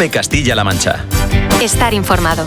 COPE Castilla-La Mancha. Estar informado.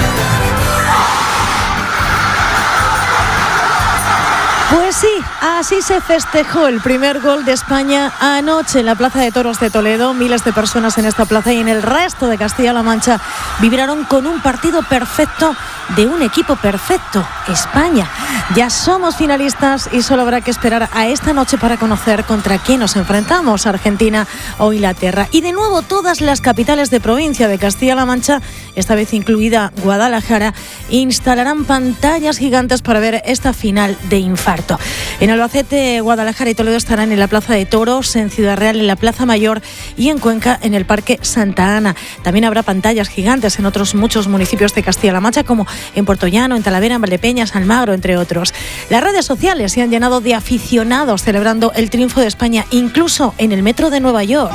Pues sí, así se festejó el primer gol de España anoche en la Plaza de Toros de Toledo. Miles de personas en esta plaza y en el resto de Castilla-La Mancha vibraron con un partido perfecto de un equipo perfecto, España. Ya somos finalistas y solo habrá que esperar a esta noche para conocer contra quién nos enfrentamos, Argentina o Inglaterra. Y de nuevo todas las capitales de provincia de Castilla-La Mancha, esta vez incluida Guadalajara, instalarán pantallas gigantes para ver esta final de infarto. En Albacete, Guadalajara y Toledo estarán en la Plaza de Toros, en Ciudad Real en la Plaza Mayor y en Cuenca en el Parque Santa Ana. También habrá pantallas gigantes en otros muchos municipios de Castilla-La Mancha, como en Puertollano, en Talavera, en Valdepeñas, Almagro, entre otros. Las redes sociales se han llenado de aficionados celebrando el triunfo de España, incluso en el metro de Nueva York.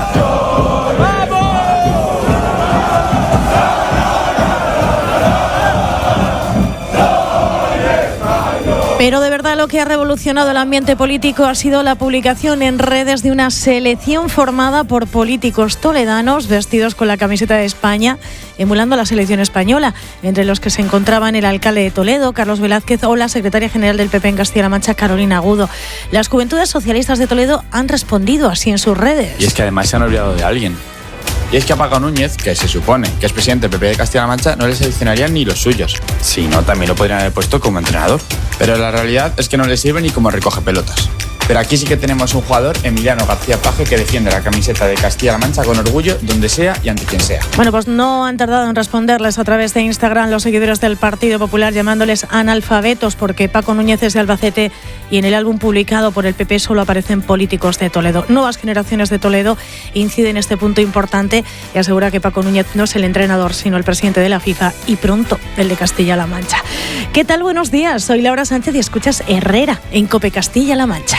Pero de verdad lo que ha revolucionado el ambiente político ha sido la publicación en redes de una selección formada por políticos toledanos vestidos con la camiseta de España, emulando la selección española, entre los que se encontraban el alcalde de Toledo, Carlos Velázquez, o la secretaria general del PP en Castilla-La Mancha, Carolina Agudo. Las Juventudes Socialistas de Toledo han respondido así en sus redes. Y es que además se han olvidado de alguien. Y es que a Paco Núñez, que se supone que es presidente del PP de Castilla-La Mancha, no le seleccionarían ni los suyos. Si no, también lo podrían haber puesto como entrenador. Pero la realidad es que no le sirve ni como recoge pelotas. Pero aquí sí que tenemos un jugador, Emiliano García Paje, que defiende la camiseta de Castilla-La Mancha con orgullo, donde sea y ante quien sea. Bueno, pues no han tardado en responderles a través de Instagram los seguidores del Partido Popular, llamándoles analfabetos, porque Paco Núñez es de Albacete y en el álbum publicado por el PP solo aparecen políticos de Toledo. Nuevas generaciones de Toledo inciden en este punto importante y asegura que Paco Núñez no es el entrenador, sino el presidente de la FIFA y pronto el de Castilla-La Mancha. ¿Qué tal? Buenos días, soy Laura Sánchez y escuchas Herrera en COPE Castilla-La Mancha.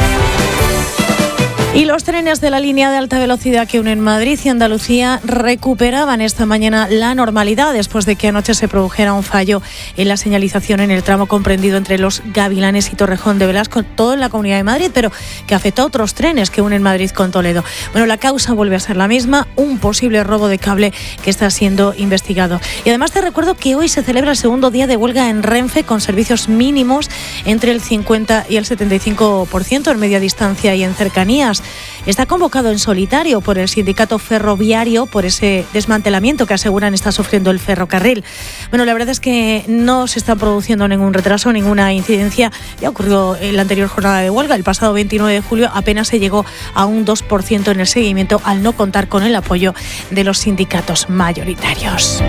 Y los trenes de la línea de alta velocidad que unen Madrid y Andalucía recuperaban esta mañana la normalidad después de que anoche se produjera un fallo en la señalización en el tramo comprendido entre Los Gavilanes y Torrejón de Velasco, todo en la Comunidad de Madrid, pero que afectó a otros trenes que unen Madrid con Toledo. Bueno, la causa vuelve a ser la misma, un posible robo de cable que está siendo investigado. Y además te recuerdo que hoy se celebra el segundo día de huelga en Renfe con servicios mínimos entre el 50 y el 75% en media distancia y en cercanías. Está convocado en solitario por el sindicato ferroviario por ese desmantelamiento que aseguran está sufriendo el ferrocarril. Bueno, la verdad es que no se está produciendo ningún retraso, ninguna incidencia. Ya ocurrió en la anterior jornada de huelga. El pasado 29 de julio apenas se llegó a un 2% en el seguimiento al no contar con el apoyo de los sindicatos mayoritarios.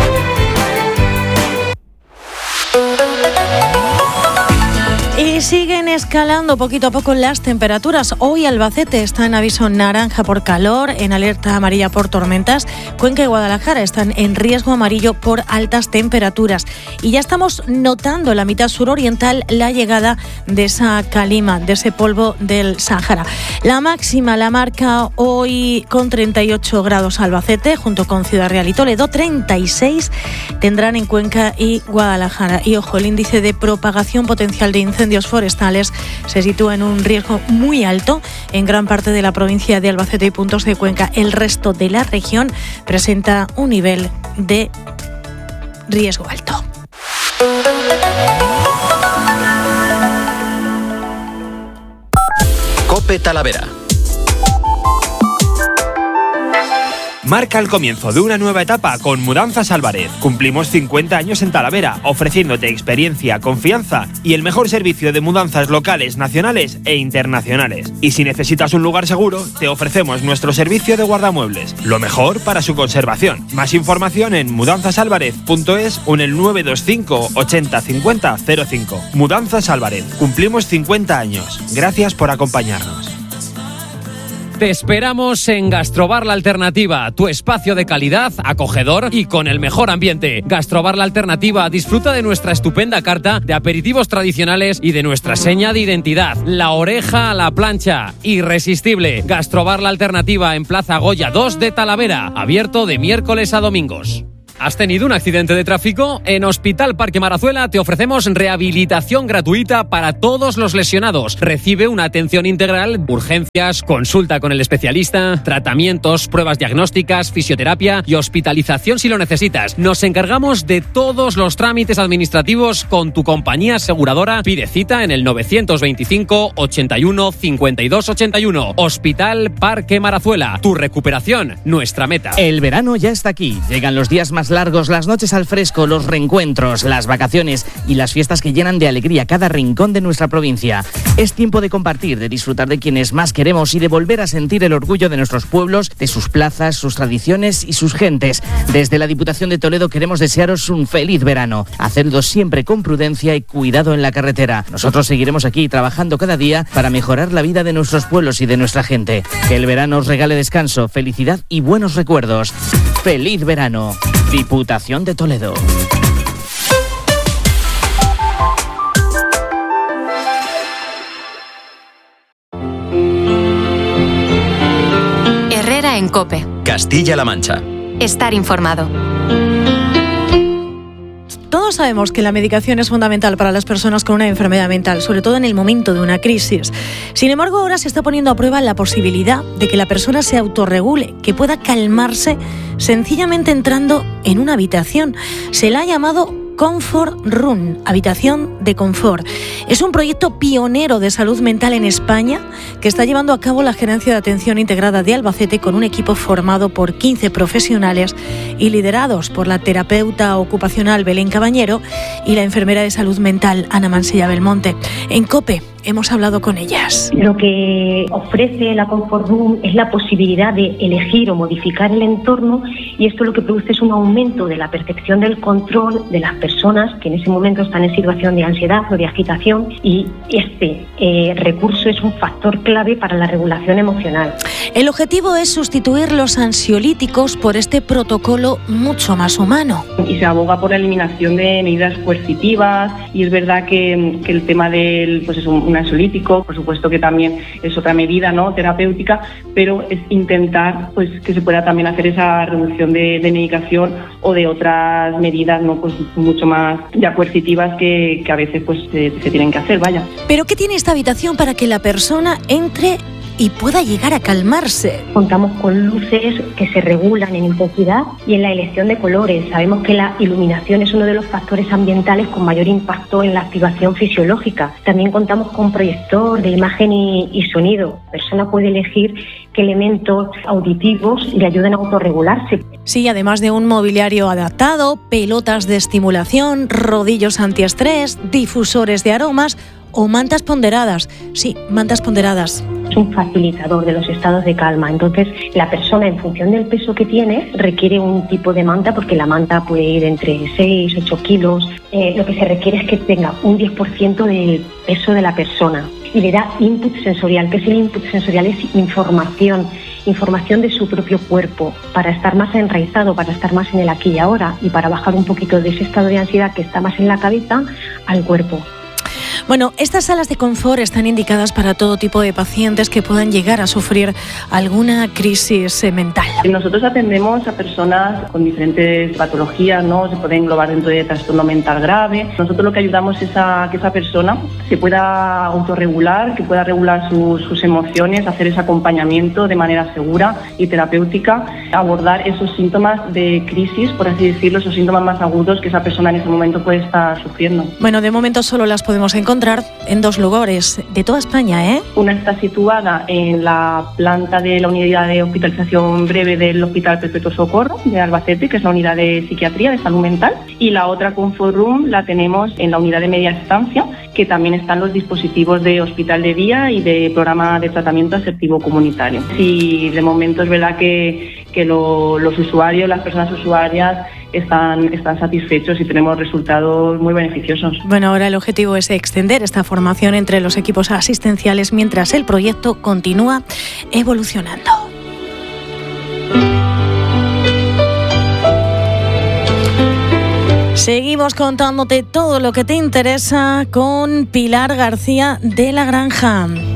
Y siguen escalando poquito a poco las temperaturas. Hoy Albacete está en aviso naranja por calor, en alerta amarilla por tormentas. Cuenca y Guadalajara están en riesgo amarillo por altas temperaturas. Y ya estamos notando en la mitad suroriental la llegada de esa calima, de ese polvo del Sáhara. La máxima la marca hoy con 38 grados Albacete, junto con Ciudad Real y Toledo. 36 tendrán en Cuenca y Guadalajara. Y ojo, el índice de propagación potencial de incendios forestales se sitúa en un riesgo muy alto en gran parte de la provincia de Albacete y puntos de Cuenca. El resto de la región presenta un nivel de riesgo alto. COPE Talavera. Marca el comienzo de una nueva etapa con Mudanzas Álvarez. Cumplimos 50 años en Talavera, ofreciéndote experiencia, confianza y el mejor servicio de mudanzas locales, nacionales e internacionales. Y si necesitas un lugar seguro, te ofrecemos nuestro servicio de guardamuebles. Lo mejor para su conservación. Más información en mudanzasalvarez.es o en el 925 80 50 05. Mudanzas Álvarez. Cumplimos 50 años. Gracias por acompañarnos. Te esperamos en Gastrobar La Alternativa, tu espacio de calidad, acogedor y con el mejor ambiente. Gastrobar La Alternativa disfruta de nuestra estupenda carta de aperitivos tradicionales y de nuestra seña de identidad, la oreja a la plancha, irresistible. Gastrobar La Alternativa en Plaza Goya 2 de Talavera, abierto de miércoles a domingos. ¿Has tenido un accidente de tráfico? En Hospital Parque Marazuela te ofrecemos rehabilitación gratuita para todos los lesionados. Recibe una atención integral, urgencias, consulta con el especialista, tratamientos, pruebas diagnósticas, fisioterapia y hospitalización si lo necesitas. Nos encargamos de todos los trámites administrativos con tu compañía aseguradora. Pide cita en el 925 81 52 81. Hospital Parque Marazuela. Tu recuperación, nuestra meta. El verano ya está aquí. Llegan los días más largos, las noches al fresco, los reencuentros, las vacaciones y las fiestas que llenan de alegría cada rincón de nuestra provincia. Es tiempo de compartir, de disfrutar de quienes más queremos y de volver a sentir el orgullo de nuestros pueblos, de sus plazas, sus tradiciones y sus gentes. Desde la Diputación de Toledo queremos desearos un feliz verano. Hacedlo siempre con prudencia y cuidado en la carretera. Nosotros seguiremos aquí trabajando cada día para mejorar la vida de nuestros pueblos y de nuestra gente. Que el verano os regale descanso, felicidad y buenos recuerdos. ¡Feliz verano! Diputación de Toledo. Herrera en COPE. Castilla-La Mancha. Estar informado. Todos sabemos que la medicación es fundamental para las personas con una enfermedad mental, sobre todo en el momento de una crisis. Sin embargo, ahora se está poniendo a prueba la posibilidad de que la persona se autorregule, que pueda calmarse sencillamente entrando en una habitación. Se la ha llamado Comfort Room, habitación de confort. Es un proyecto pionero de salud mental en España que está llevando a cabo la Gerencia de Atención Integrada de Albacete con un equipo formado por 15 profesionales y liderados por la terapeuta ocupacional Belén Cabañero y la enfermera de salud mental Ana Mansilla Belmonte. En COPE hemos hablado con ellas. Lo que ofrece la Comfort Room es la posibilidad de elegir o modificar el entorno, y esto lo que produce es un aumento de la percepción del control de las personas que en ese momento están en situación de ansiedad o de agitación, y este recurso es un factor clave para la regulación emocional. El objetivo es sustituir los ansiolíticos por este protocolo mucho más humano. Y se aboga por la eliminación de medidas coercitivas, y es verdad que el tema del es un ansiolítico, por supuesto que también es otra medida, ¿no?, terapéutica, pero es intentar que se pueda también hacer esa reducción de medicación o de otras medidas, ¿no?, mucho más ya coercitivas que a veces se tienen que hacer, vaya. ¿Pero qué tiene esta habitación para que la persona entre y pueda llegar a calmarse? Contamos con luces que se regulan en intensidad y en la elección de colores. Sabemos que la iluminación es uno de los factores ambientales con mayor impacto en la activación fisiológica. También contamos con proyector de imagen y sonido. La persona puede elegir qué elementos auditivos le ayudan a autorregularse. Sí, además de un mobiliario adaptado, pelotas de estimulación, rodillos antiestrés, difusores de aromas o mantas ponderadas. Sí, mantas ponderadas. Es un facilitador de los estados de calma. Entonces, la persona, en función del peso que tiene, requiere un tipo de manta, porque la manta puede ir entre 6 y 8 kilos. Lo que se requiere es que tenga un 10% del peso de la persona. Y le da input sensorial. ¿Qué es el input sensorial? Es información de su propio cuerpo, para estar más enraizado, para estar más en el aquí y ahora, y para bajar un poquito de ese estado de ansiedad que está más en la cabeza al cuerpo. Bueno, estas salas de confort están indicadas para todo tipo de pacientes que puedan llegar a sufrir alguna crisis mental. Nosotros atendemos a personas con diferentes patologías, ¿no? Se puede englobar dentro de trastorno mental grave. Nosotros lo que ayudamos es a que esa persona se pueda autorregular, que pueda regular sus emociones, hacer ese acompañamiento de manera segura y terapéutica, abordar esos síntomas de crisis, por así decirlo, esos síntomas más agudos que esa persona en ese momento puede estar sufriendo. Bueno, de momento solo las podemos encontrar en 2 lugares de toda España, ¿eh? Una está situada en la planta de la unidad de hospitalización breve del Hospital Perpetuo Socorro de Albacete, que es la unidad de psiquiatría, de salud mental, y la otra Comfort Room la tenemos en la unidad de media estancia, que también están los dispositivos de hospital de día y de programa de tratamiento asertivo comunitario. Sí, de momento es verdad que los usuarios, las personas usuarias están satisfechos y tenemos resultados muy beneficiosos. Bueno, ahora el objetivo es extender esta formación entre los equipos asistenciales mientras el proyecto continúa evolucionando. Seguimos contándote todo lo que te interesa con Pilar García de la Granja.